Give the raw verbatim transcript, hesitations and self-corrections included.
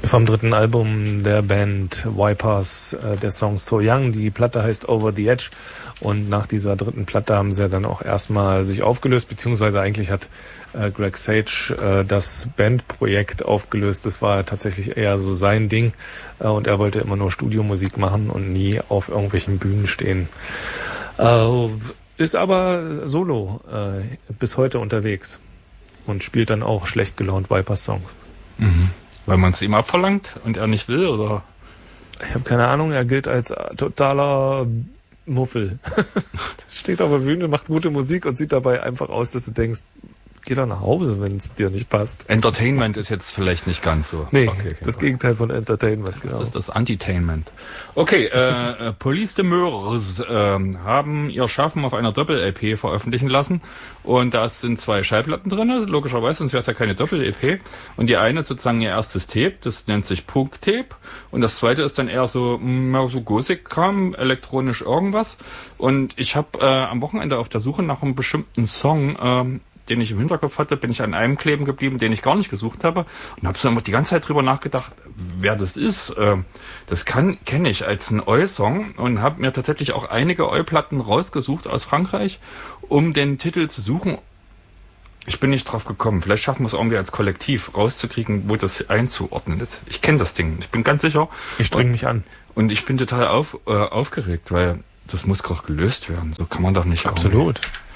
Vom dritten Album der Band Vipers, äh, der Song So Young. Die Platte heißt Over the Edge. Und nach dieser dritten Platte haben sie dann auch erstmal sich aufgelöst, beziehungsweise eigentlich hat äh, Greg Sage äh, das Bandprojekt aufgelöst. Das war tatsächlich eher so sein Ding. Äh, und er wollte immer nur Studiomusik machen und nie auf irgendwelchen Bühnen stehen. Äh, ist aber solo äh, bis heute unterwegs und spielt dann auch schlecht gelaunt Vipers-Songs. Mhm. Weil man es ihm abverlangt und er nicht will, oder? Ich habe keine Ahnung, er gilt als totaler Muffel. Steht auf der Bühne, macht gute Musik und sieht dabei einfach aus, dass du denkst, geh doch nach Hause, wenn es dir nicht passt. Entertainment ist jetzt vielleicht nicht ganz so. Nee, okay, okay, das okay. Gegenteil von Entertainment, genau. Das ist das Antitainment. Okay, äh, Police de Meurs äh, haben ihr Schaffen auf einer Doppel-L P veröffentlichen lassen und da sind zwei Schallplatten drin, logischerweise, sonst wäre es ja keine Doppel-L P. Und die eine ist sozusagen ihr erstes Tape, das nennt sich Punk-Tape und das zweite ist dann eher so, mh, so Gothic-Kram, elektronisch irgendwas. Und ich habe äh, am Wochenende auf der Suche nach einem bestimmten Song, ähm, den ich im Hinterkopf hatte, bin ich an einem kleben geblieben, den ich gar nicht gesucht habe und habe so die ganze Zeit drüber nachgedacht, wer das ist. Das kann kenne ich als einen Oi-Song und habe mir tatsächlich auch einige Oi-Platten rausgesucht aus Frankreich, um den Titel zu suchen. Ich bin nicht drauf gekommen. Vielleicht schaffen wir es irgendwie als Kollektiv rauszukriegen, wo das einzuordnen ist. Ich kenne das Ding. Ich bin ganz sicher. Ich streng mich an. Und ich bin total auf, äh, aufgeregt, weil das muss doch gelöst werden. So kann man doch nicht. Absolut. Irgendwie.